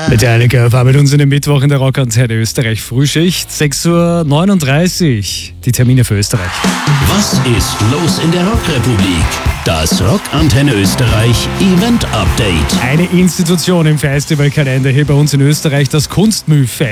Metallica war mit uns in den Mittwoch in der Rockantenne Österreich Frühschicht, 6:39 Uhr. Die Termine für Österreich. Was ist los in der Rockrepublik? Das Rockantenne Österreich Event Update. Eine Institution im Festivalkalender hier bei uns in Österreich, das Kunstmühlfest.